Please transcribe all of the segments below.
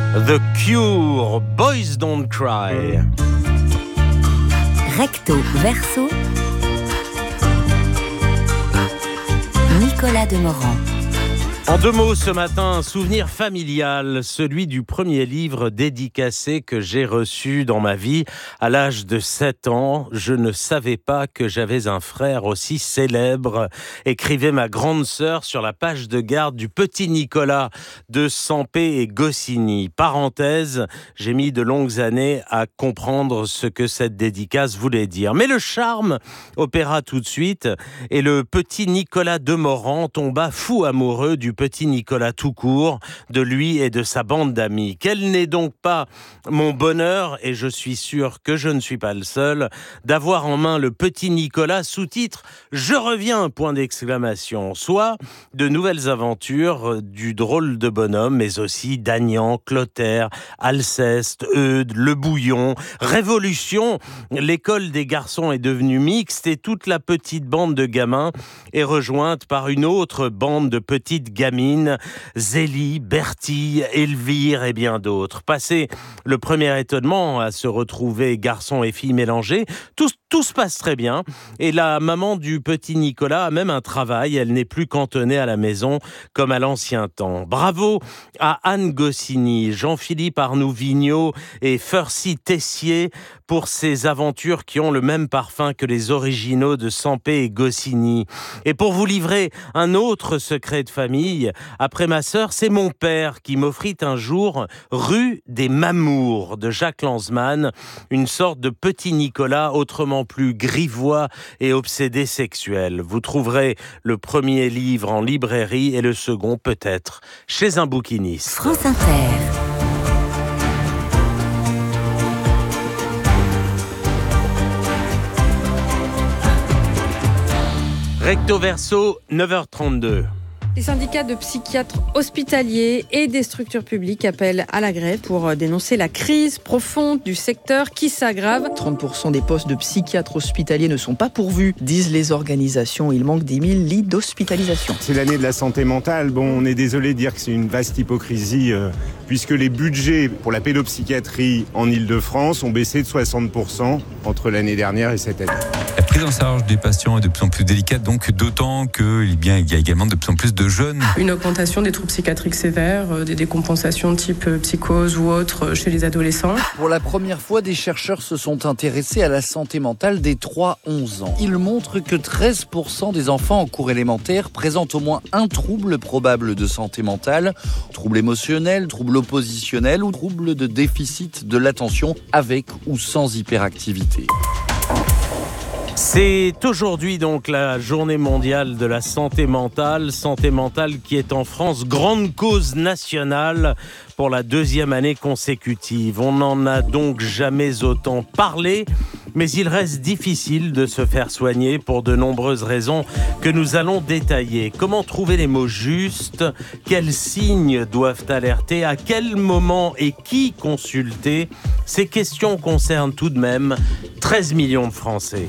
The Cure, Boys Don't Cry. Recto verso, Nicolas Demorand. En 2 mots ce matin, un souvenir familial, celui du premier livre dédicacé que j'ai reçu dans ma vie. À l'âge de 7 ans, je ne savais pas que j'avais un frère aussi célèbre, écrivait ma grande sœur sur la page de garde du petit Nicolas de Sampé et Goscinny. Parenthèse, j'ai mis de longues années à comprendre ce que cette dédicace voulait dire. Mais le charme opéra tout de suite et le petit Nicolas Demorand tomba fou amoureux du petit Nicolas tout court, de lui et de sa bande d'amis. Quel n'est donc pas mon bonheur, et je suis sûr que je ne suis pas le seul, d'avoir en main le petit Nicolas sous-titre « Je reviens !» point d'exclamation. Soit de nouvelles aventures du drôle de bonhomme, mais aussi d'Agnan, Clotaire, Alceste, Eudes, Le Bouillon, Révolution. L'école des garçons est devenue mixte et toute la petite bande de gamins est rejointe par une autre bande de petites gamines, Zélie, Bertille, Elvire et bien d'autres. Passé le premier étonnement à se retrouver garçons et filles mélangés, tout se passe très bien. Et la maman du petit Nicolas a même un travail. Elle n'est plus cantonnée à la maison comme à l'ancien temps. Bravo à Anne Goscinny, Jean-Philippe Arnoux-Vigneault et Fercy Tessier pour ces aventures qui ont le même parfum que les originaux de Sampé et Goscinny. Et pour vous livrer un autre secret de famille, après ma sœur, c'est mon père qui m'offrit un jour Rue des Mamours de Jacques Lanzmann, une sorte de petit Nicolas autrement plus grivois et obsédé sexuel. Vous trouverez le premier livre en librairie et le second peut-être chez un bouquiniste. France Inter. Recto verso, 9h32. Les syndicats de psychiatres hospitaliers et des structures publiques appellent à la grève pour dénoncer la crise profonde du secteur qui s'aggrave. 30% des postes de psychiatres hospitaliers ne sont pas pourvus, disent les organisations. Il manque 10 000 lits d'hospitalisation. C'est l'année de la santé mentale. Bon, on est désolé de dire que c'est une vaste hypocrisie, puisque les budgets pour la pédopsychiatrie en Ile-de-France ont baissé de 60% entre l'année dernière et cette année. La prise en charge des patients est de plus en plus délicate, donc d'autant qu'il y a également de plus en plus de jeunes. Une augmentation des troubles psychiatriques sévères, des décompensations type psychose ou autres chez les adolescents. Pour la première fois, des chercheurs se sont intéressés à la santé mentale des 3-11 ans. Ils montrent que 13% des enfants en cours élémentaire présentent au moins un trouble probable de santé mentale, trouble émotionnel, trouble oppositionnel ou trouble de déficit de l'attention avec ou sans hyperactivité. C'est aujourd'hui donc la journée mondiale de la santé mentale qui est en France grande cause nationale pour la 2e année consécutive. On n'en a donc jamais autant parlé, mais il reste difficile de se faire soigner pour de nombreuses raisons que nous allons détailler. Comment trouver les mots justes? Quels signes doivent alerter? À quel moment et qui consulter? Ces questions concernent tout de même 13 millions de Français.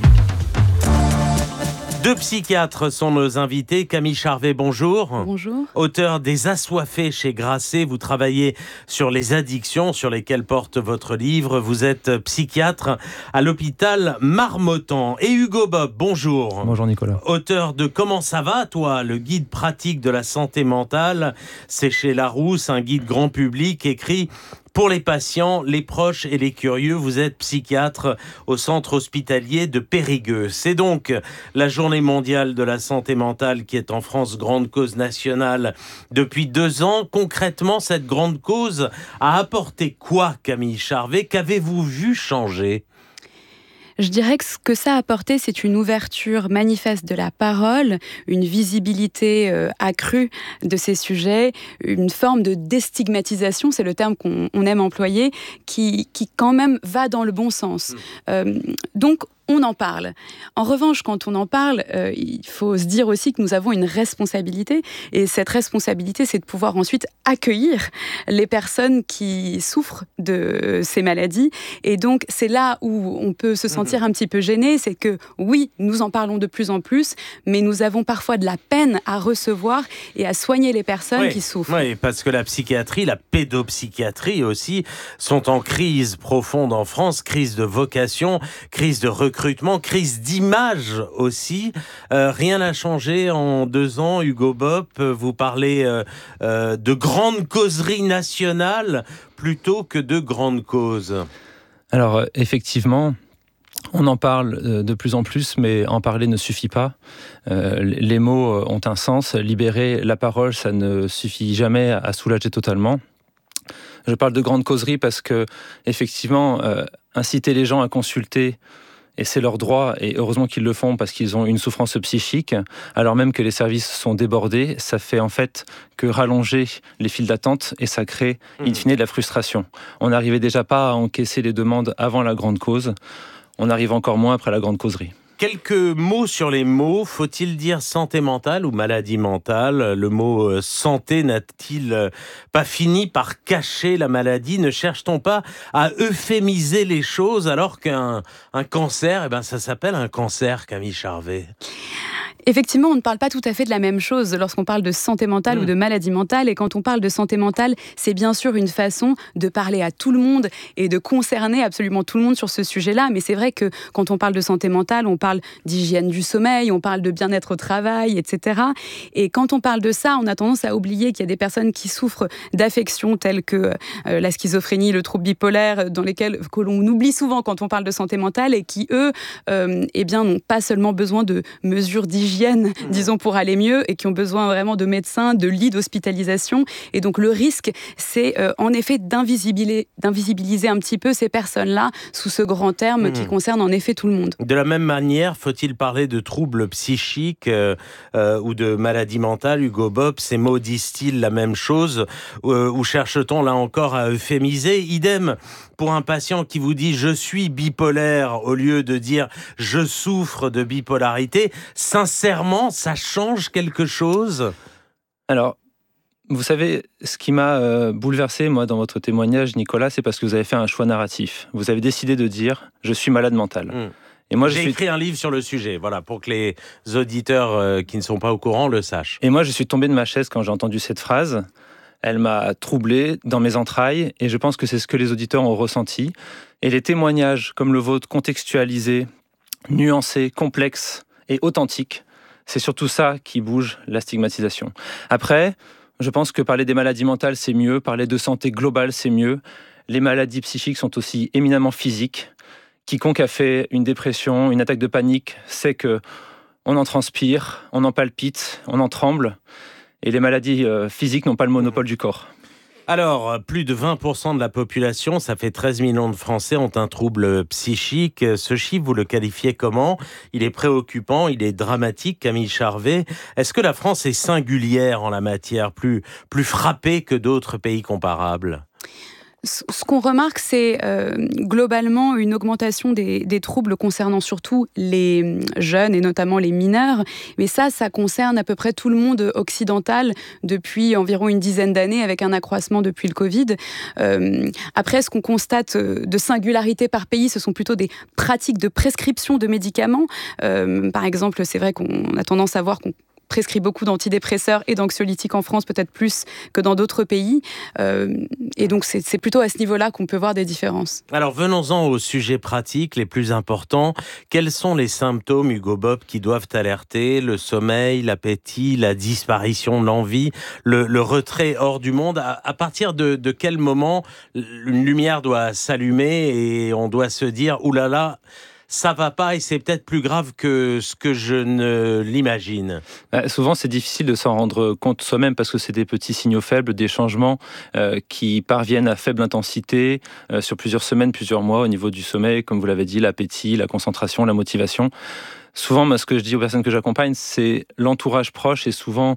2 psychiatres sont nos invités. Camille Charvet, bonjour. Bonjour. Auteur des Assoiffés chez Grasset, vous travaillez sur les addictions sur lesquelles porte votre livre. Vous êtes psychiatre à l'hôpital Marmottan. Et Hugo Bob, bonjour. Bonjour Nicolas. Auteur de Comment ça va, toi? Le guide pratique de la santé mentale. C'est chez Larousse, un guide grand public écrit pour les patients, les proches et les curieux. Vous êtes psychiatre au centre hospitalier de Périgueux. C'est donc la journée mondiale de la santé mentale qui est en France grande cause nationale depuis 2 ans. Concrètement, cette grande cause a apporté quoi, Camille Charvet? Qu'avez-vous vu changer? Je dirais que ce que ça a apporté, c'est une ouverture manifeste de la parole, une visibilité accrue de ces sujets, une forme de déstigmatisation, c'est le terme qu'on aime employer, qui quand même va dans le bon sens. Donc, on en parle. En revanche, quand on en parle, il faut se dire aussi que nous avons une responsabilité. Et cette responsabilité, c'est de pouvoir ensuite accueillir les personnes qui souffrent de ces maladies. Et donc, c'est là où on peut se sentir un petit peu gêné. C'est que, oui, nous en parlons de plus en plus, mais nous avons parfois de la peine à recevoir et à soigner les personnes qui souffrent. Oui, parce que la psychiatrie, la pédopsychiatrie aussi, sont en crise profonde en France, crise de vocation, crise de recrutement, crise d'image aussi. Rien n'a changé en 2 ans, Hugo Bopp. Vous parlez de grandes causeries nationales plutôt que de grandes causes. Alors, effectivement, on en parle de plus en plus, mais en parler ne suffit pas. Les mots ont un sens. Libérer la parole, ça ne suffit jamais à soulager totalement. Je parle de grandes causeries parce que, effectivement, inciter les gens à consulter, et c'est leur droit, et heureusement qu'ils le font parce qu'ils ont une souffrance psychique, alors même que les services sont débordés, ça fait en fait que rallonger les files d'attente et ça crée, in fine, de la frustration. On n'arrivait déjà pas à encaisser les demandes avant la grande cause, on arrive encore moins après la grande causerie. Quelques mots sur les mots. Faut-il dire santé mentale ou maladie mentale ? Le mot santé n'a-t-il pas fini par cacher la maladie ? Ne cherche-t-on pas à euphémiser les choses alors qu'un cancer, ça s'appelle un cancer, Camille Charvet ? Effectivement, on ne parle pas tout à fait de la même chose lorsqu'on parle de santé mentale ou de maladie mentale. Et quand on parle de santé mentale, c'est bien sûr une façon de parler à tout le monde et de concerner absolument tout le monde sur ce sujet-là. Mais c'est vrai que quand on parle de santé mentale, on parle d'hygiène du sommeil, on parle de bien-être au travail, etc. Et quand on parle de ça, on a tendance à oublier qu'il y a des personnes qui souffrent d'affections telles que la schizophrénie, le trouble bipolaire, que l'on oublie souvent quand on parle de santé mentale et qui, eux, n'ont pas seulement besoin de mesures d'hygiène, disons, pour aller mieux, et qui ont besoin vraiment de médecins, de lits d'hospitalisation. Et donc le risque, c'est en effet d'invisibiliser un petit peu ces personnes-là sous ce grand terme qui concerne en effet tout le monde. De la même manière, faut-il parler de troubles psychiques ou de maladie mentale, Hugo Bopp ? Ces mots disent-ils la même chose ou cherche-t-on là encore à euphémiser ? Idem pour un patient qui vous dit « je suis bipolaire » au lieu de dire « je souffre de bipolarité ». Sincèrement, ça change quelque chose ? Alors, vous savez, ce qui m'a bouleversé, moi, dans votre témoignage, Nicolas, c'est parce que vous avez fait un choix narratif. Vous avez décidé de dire « je suis malade mental ». Et moi, j'ai écrit un livre sur le sujet, voilà, pour que les auditeurs qui ne sont pas au courant le sachent. Et moi, je suis tombé de ma chaise quand j'ai entendu cette phrase. Elle m'a troublé dans mes entrailles et je pense que c'est ce que les auditeurs ont ressenti. Et les témoignages comme le vôtre, contextualisés, nuancés, complexes et authentiques, c'est surtout ça qui bouge la stigmatisation. Après, je pense que parler des maladies mentales, c'est mieux. Parler de santé globale, c'est mieux. Les maladies psychiques sont aussi éminemment physiques. Quiconque a fait une dépression, une attaque de panique, sait que on en transpire, on en palpite, on en tremble. Et les maladies physiques n'ont pas le monopole du corps. Alors, plus de 20% de la population, ça fait 13 millions de Français, ont un trouble psychique. Ce chiffre, vous le qualifiez comment ? Il est préoccupant, il est dramatique, Camille Charvet. Est-ce que la France est singulière en la matière, plus frappée que d'autres pays comparables ? Ce qu'on remarque, c'est globalement une augmentation des troubles concernant surtout les jeunes et notamment les mineurs. Mais ça concerne à peu près tout le monde occidental depuis environ une dizaine d'années, avec un accroissement depuis le Covid. Après, ce qu'on constate de singularité par pays, ce sont plutôt des pratiques de prescription de médicaments. Par exemple, c'est vrai qu'on a tendance à voir qu'on prescrit beaucoup d'antidépresseurs et d'anxiolytiques en France, peut-être plus que dans d'autres pays. Et donc, c'est plutôt à ce niveau-là qu'on peut voir des différences. Alors, venons-en aux sujets pratiques les plus importants. Quels sont les symptômes, Hugo Bopp, qui doivent alerter ? Le sommeil, l'appétit, la disparition de l'envie, le retrait hors du monde. À partir de quel moment une lumière doit s'allumer et on doit se dire « oulala ». Ça va pas et c'est peut-être plus grave que ce que je ne l'imagine. Souvent, c'est difficile de s'en rendre compte soi-même parce que c'est des petits signaux faibles, des changements qui parviennent à faible intensité sur plusieurs semaines, plusieurs mois au niveau du sommeil, comme vous l'avez dit, l'appétit, la concentration, la motivation. Souvent, moi, ce que je dis aux personnes que j'accompagne, c'est l'entourage proche est souvent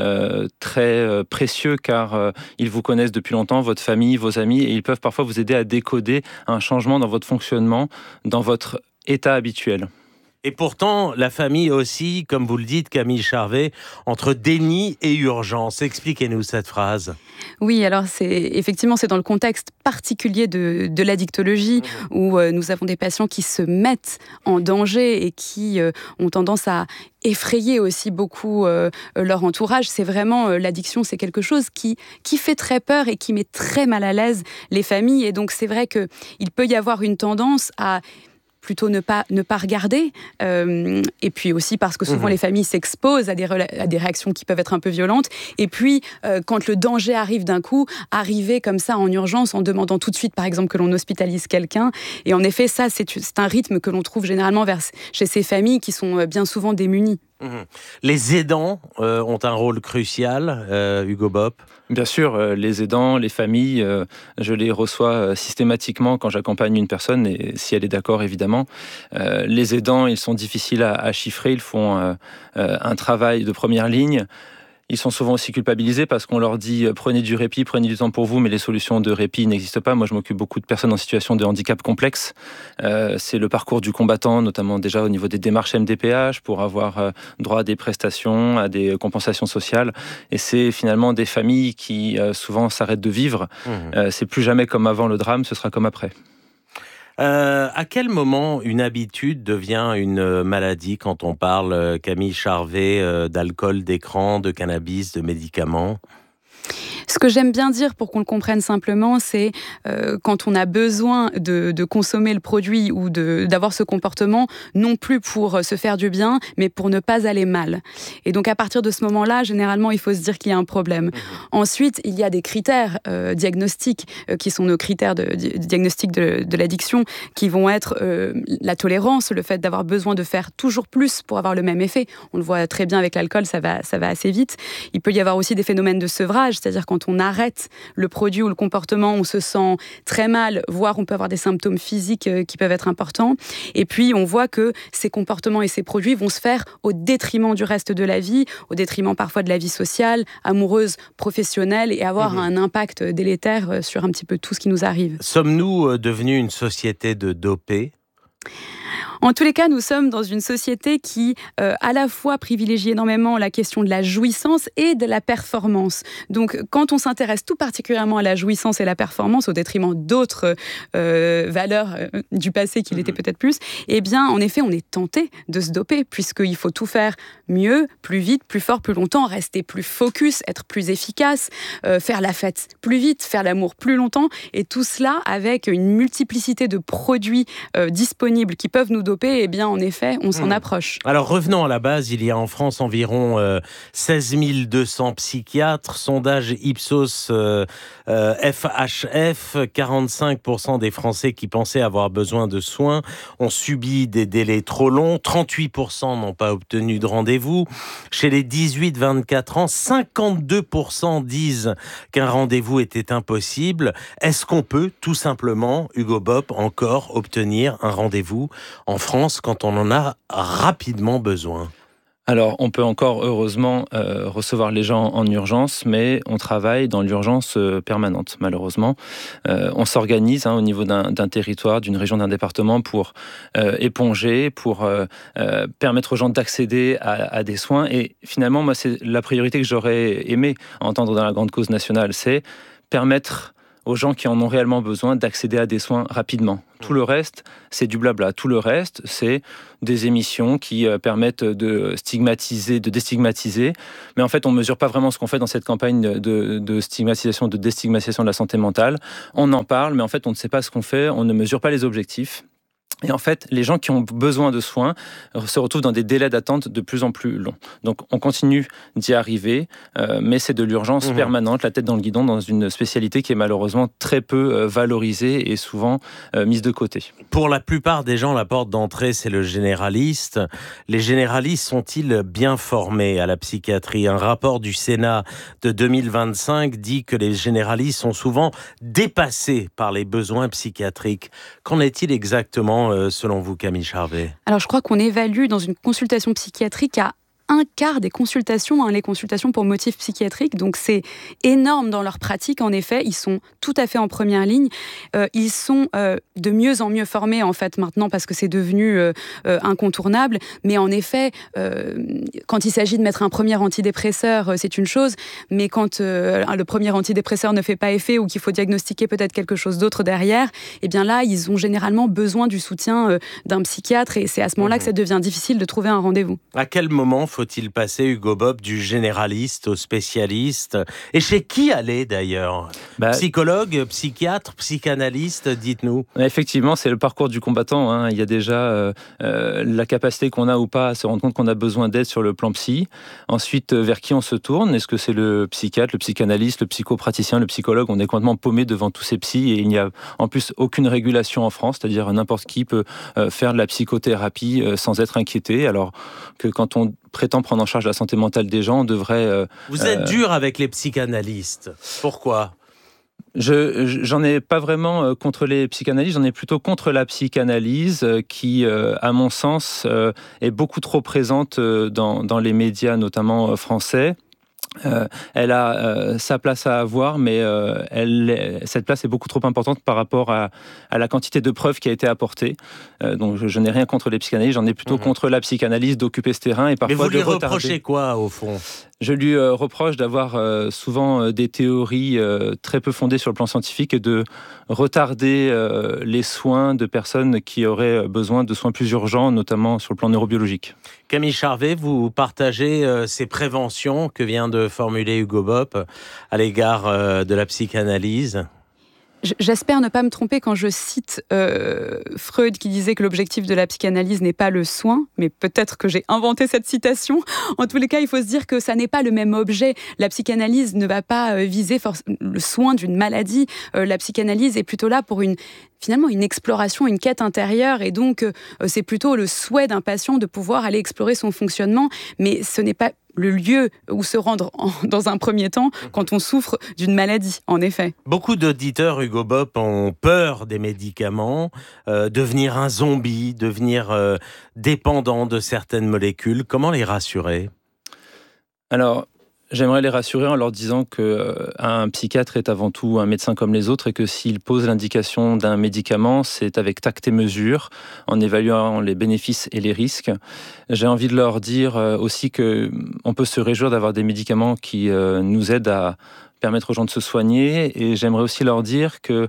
très précieux car ils vous connaissent depuis longtemps, votre famille, vos amis, et ils peuvent parfois vous aider à décoder un changement dans votre fonctionnement, dans votre état habituel. Et pourtant, la famille aussi, comme vous le dites, Camille Charvet, entre déni et urgence. Expliquez-nous cette phrase. Oui, alors c'est dans le contexte particulier de l'addictologie où nous avons des patients qui se mettent en danger et qui ont tendance à effrayer aussi beaucoup leur entourage. C'est vraiment l'addiction, c'est quelque chose qui fait très peur et qui met très mal à l'aise les familles. Et donc c'est vrai qu'il peut y avoir une tendance à plutôt ne pas regarder, et puis aussi parce que souvent les familles s'exposent à des réactions qui peuvent être un peu violentes, et puis quand le danger arrive d'un coup, arriver comme ça en urgence en demandant tout de suite par exemple que l'on hospitalise quelqu'un, et en effet ça c'est un rythme que l'on trouve généralement chez ces familles qui sont bien souvent démunies. Les aidants ont un rôle crucial, Hugo Bopp. Bien sûr, les aidants, les familles, je les reçois systématiquement quand j'accompagne une personne, et si elle est d'accord évidemment. Les aidants, ils sont difficiles à chiffrer, ils font un travail de première ligne. Ils sont souvent aussi culpabilisés parce qu'on leur dit prenez du répit, prenez du temps pour vous, mais les solutions de répit n'existent pas. Moi, je m'occupe beaucoup de personnes en situation de handicap complexe. C'est le parcours du combattant, notamment déjà au niveau des démarches MDPH, pour avoir droit à des prestations, à des compensations sociales. Et c'est finalement des familles qui souvent s'arrêtent de vivre. C'est plus jamais comme avant le drame, ce sera comme après. À quel moment une habitude devient une maladie quand on parle, Camille Charvet, d'alcool, d'écran, de cannabis, de médicaments ? Ce que j'aime bien dire pour qu'on le comprenne simplement, c'est quand on a besoin de consommer le produit ou d'avoir ce comportement, non plus pour se faire du bien, mais pour ne pas aller mal. Et donc à partir de ce moment-là, généralement, il faut se dire qu'il y a un problème. Ensuite, il y a des critères diagnostiques qui sont nos critères de diagnostic de l'addiction, qui vont être la tolérance, le fait d'avoir besoin de faire toujours plus pour avoir le même effet. On le voit très bien avec l'alcool, ça va assez vite. Il peut y avoir aussi des phénomènes de sevrage, c'est-à-dire quand on arrête le produit ou le comportement, on se sent très mal, voire on peut avoir des symptômes physiques qui peuvent être importants. Et puis, on voit que ces comportements et ces produits vont se faire au détriment du reste de la vie, au détriment parfois de la vie sociale, amoureuse, professionnelle, et avoir un impact délétère sur un petit peu tout ce qui nous arrive. Sommes-nous devenus une société de dopés ? En tous les cas, nous sommes dans une société qui, à la fois, privilégie énormément la question de la jouissance et de la performance. Donc, quand on s'intéresse tout particulièrement à la jouissance et la performance, au détriment d'autres valeurs du passé qui l'étaient peut-être plus, eh bien, en effet, on est tenté de se doper, puisqu'il faut tout faire mieux, plus vite, plus fort, plus longtemps, rester plus focus, être plus efficace, faire la fête plus vite, faire l'amour plus longtemps, et tout cela avec une multiplicité de produits disponibles qui peuvent nous doper, eh bien, en effet, on s'en approche. Alors, revenons à la base. Il y a en France environ 16 200 psychiatres. Sondage Ipsos FHF, 45% des Français qui pensaient avoir besoin de soins ont subi des délais trop longs. 38% n'ont pas obtenu de rendez-vous. Chez les 18-24 ans, 52% disent qu'un rendez-vous était impossible. Est-ce qu'on peut, tout simplement, Hugo Bopp, encore obtenir un rendez-vous en France quand on en a rapidement besoin? Alors, on peut encore, heureusement, recevoir les gens en urgence, mais on travaille dans l'urgence permanente, malheureusement. On s'organise au niveau d'un territoire, d'une région, d'un département pour éponger, pour permettre aux gens d'accéder à des soins. Et finalement, moi, c'est la priorité que j'aurais aimé entendre dans la grande cause nationale, c'est permettre aux gens qui en ont réellement besoin d'accéder à des soins rapidement. Tout le reste, c'est du blabla. Tout le reste, c'est des émissions qui permettent de stigmatiser, de déstigmatiser. Mais en fait, on ne mesure pas vraiment ce qu'on fait dans cette campagne de stigmatisation, de déstigmatisation de la santé mentale. On en parle, mais en fait, on ne sait pas ce qu'on fait, on ne mesure pas les objectifs. Et en fait, les gens qui ont besoin de soins se retrouvent dans des délais d'attente de plus en plus longs. Donc, on continue d'y arriver, mais c'est de l'urgence permanente, la tête dans le guidon, dans une spécialité qui est malheureusement très peu valorisée et souvent mise de côté. Pour la plupart des gens, la porte d'entrée, c'est le généraliste. Les généralistes sont-ils bien formés à la psychiatrie ? Un rapport du Sénat de 2025 dit que les généralistes sont souvent dépassés par les besoins psychiatriques. Qu'en est-il exactement selon vous, Camille Charvet ? Alors, je crois qu'on évalue dans une consultation psychiatrique à un quart des consultations, les consultations pour motifs psychiatriques. Donc c'est énorme dans leur pratique. En effet, ils sont tout à fait en première ligne. Ils sont de mieux en mieux formés en fait maintenant parce que c'est devenu incontournable. Mais en effet, quand il s'agit de mettre un premier antidépresseur, c'est une chose. Mais quand le premier antidépresseur ne fait pas effet ou qu'il faut diagnostiquer peut-être quelque chose d'autre derrière, eh bien là, ils ont généralement besoin du soutien d'un psychiatre et c'est à ce moment-là que ça devient difficile de trouver un rendez-vous. À quel moment faut-il passer, Hugo Bopp, du généraliste au spécialiste ? Et chez qui aller d'ailleurs ? Psychologue, psychiatre, psychanalyste, dites-nous. Effectivement, c'est le parcours du combattant. Il y a déjà la capacité qu'on a ou pas à se rendre compte qu'on a besoin d'aide sur le plan psy. Ensuite, vers qui on se tourne ? Est-ce que c'est le psychiatre, le psychanalyste, le psychopraticien, le psychologue ? On est complètement paumé devant tous ces psys et il n'y a en plus aucune régulation en France, c'est-à-dire n'importe qui peut faire de la psychothérapie sans être inquiété, alors que quand on prétend prendre en charge la santé mentale des gens, on devrait... Vous êtes dur avec les psychanalystes. Pourquoi ? J'en ai pas vraiment contre les psychanalystes, j'en ai plutôt contre la psychanalyse qui, à mon sens, est beaucoup trop présente dans les médias, notamment français. Elle a sa place à avoir, mais cette place est beaucoup trop importante par rapport à la quantité de preuves qui a été apportée. Donc je n'ai rien contre les psychanalystes, j'en ai plutôt contre la psychanalyse d'occuper ce terrain et parfois de retarder. Mais vous lui reprochez quoi, au fond ? Je lui reproche d'avoir souvent des théories très peu fondées sur le plan scientifique et de retarder les soins de personnes qui auraient besoin de soins plus urgents, notamment sur le plan neurobiologique. Camille Charvet, vous partagez ces préventions que vient de formuler Hugo Bopp à l'égard de la psychanalyse ? J'espère ne pas me tromper quand je cite Freud qui disait que l'objectif de la psychanalyse n'est pas le soin, mais peut-être que j'ai inventé cette citation. En tous les cas, il faut se dire que ça n'est pas le même objet. La psychanalyse ne va pas viser le soin d'une maladie. La psychanalyse est plutôt là pour finalement une exploration, une quête intérieure, et donc c'est plutôt le souhait d'un patient de pouvoir aller explorer son fonctionnement, mais ce n'est pas le lieu où se rendre dans un premier temps quand on souffre d'une maladie, en effet. Beaucoup d'auditeurs, Hugo Bopp, ont peur des médicaments, devenir un zombie, devenir dépendant de certaines molécules. Comment les rassurer ? Alors, j'aimerais les rassurer en leur disant qu'un psychiatre est avant tout un médecin comme les autres et que s'il pose l'indication d'un médicament, c'est avec tact et mesure, en évaluant les bénéfices et les risques. J'ai envie de leur dire aussi qu'on peut se réjouir d'avoir des médicaments qui nous aident à permettre aux gens de se soigner. Et j'aimerais aussi leur dire que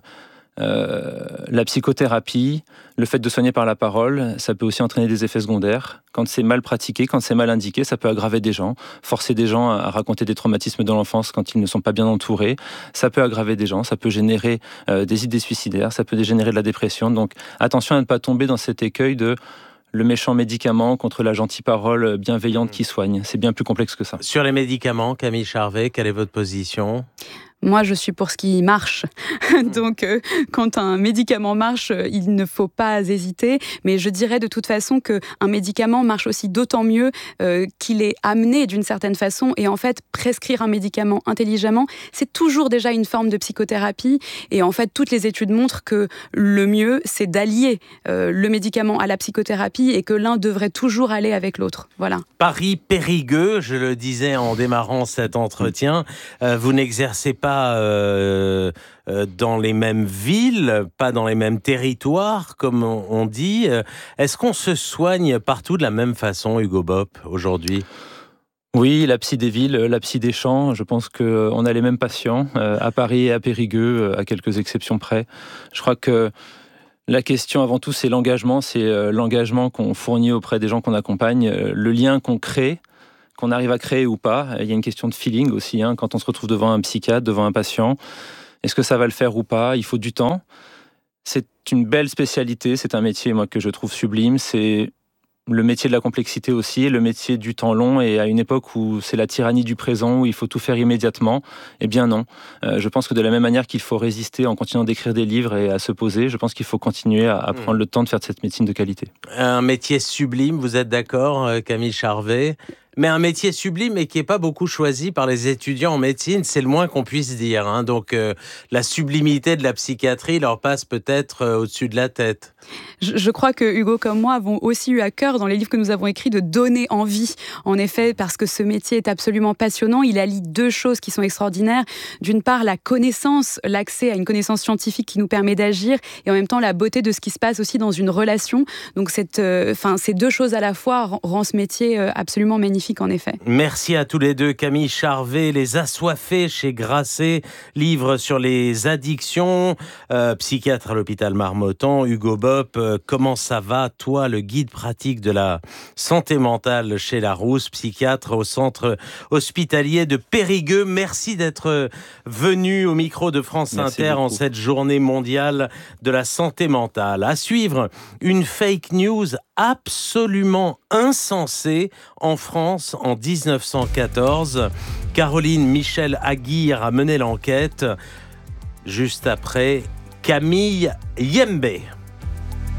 la psychothérapie, le fait de soigner par la parole, ça peut aussi entraîner des effets secondaires. Quand c'est mal pratiqué, quand c'est mal indiqué, ça peut aggraver des gens, forcer des gens à raconter des traumatismes de l'enfance quand ils ne sont pas bien entourés. Ça peut aggraver des gens, ça peut générer des idées suicidaires, ça peut générer de la dépression. Donc attention à ne pas tomber dans cet écueil de le méchant médicament contre la gentille parole bienveillante qui soigne. C'est bien plus complexe que ça. Sur les médicaments, Camille Charvet, quelle est votre position ? Moi, je suis pour ce qui marche. Donc, quand un médicament marche, il ne faut pas hésiter. Mais je dirais de toute façon qu'un médicament marche aussi d'autant mieux qu'il est amené d'une certaine façon. Et en fait, prescrire un médicament intelligemment, c'est toujours déjà une forme de psychothérapie. Et en fait, toutes les études montrent que le mieux, c'est d'allier le médicament à la psychothérapie et que l'un devrait toujours aller avec l'autre. Voilà. Paris périgueux, je le disais en démarrant cet entretien, vous n'exercez pas dans les mêmes villes, pas dans les mêmes territoires, comme on dit. Est-ce qu'on se soigne partout de la même façon, Hugo Bopp, aujourd'hui ? Oui, la psy des villes, la psy des champs, je pense qu'on a les mêmes patients, à Paris et à Périgueux, à quelques exceptions près. Je crois que la question avant tout, c'est l'engagement qu'on fournit auprès des gens qu'on accompagne, le lien qu'on crée, qu'on arrive à créer ou pas. Il y a une question de feeling aussi, quand on se retrouve devant un psychiatre, devant un patient. Est-ce que ça va le faire ou pas ? Il faut du temps. C'est une belle spécialité, c'est un métier que je trouve sublime. C'est le métier de la complexité aussi, le métier du temps long, et à une époque où c'est la tyrannie du présent, où il faut tout faire immédiatement, eh bien non. Je pense que de la même manière qu'il faut résister en continuant d'écrire des livres et à se poser, je pense qu'il faut continuer à prendre le temps de faire de cette médecine de qualité. Un métier sublime, vous êtes d'accord, Camille Charvet ? mais un métier sublime et qui n'est pas beaucoup choisi par les étudiants en médecine, c'est le moins qu'on puisse dire. Hein. Donc la sublimité de la psychiatrie leur passe peut-être au-dessus de la tête. Je crois que Hugo, comme moi, avons aussi eu à cœur, dans les livres que nous avons écrits, de donner envie. En effet, parce que ce métier est absolument passionnant. Il allie deux choses qui sont extraordinaires. D'une part, la connaissance, l'accès à une connaissance scientifique qui nous permet d'agir, et en même temps, la beauté de ce qui se passe aussi dans une relation. Donc, ces deux choses à la fois rend ce métier absolument magnifique, en effet. Merci à tous les deux. Camille Charvet, Les Assoiffés chez Grasset, livre sur les addictions, psychiatre à l'hôpital Marmottan, Hugo Bopp, comment ça va, toi, le guide pratique de la santé mentale chez Larousse, psychiatre au centre hospitalier de Périgueux. Merci d'être venu au micro de France Inter en cette journée mondiale de la santé mentale. À suivre, une fake news absolument insensée en France en 1914. Caroline Michel Aguirre a mené l'enquête juste après Camille Yembe.